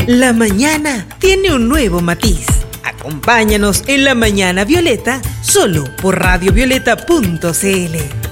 La mañana tiene un nuevo matiz. Acompáñanos en La Mañana Violeta, solo por radiovioleta.cl.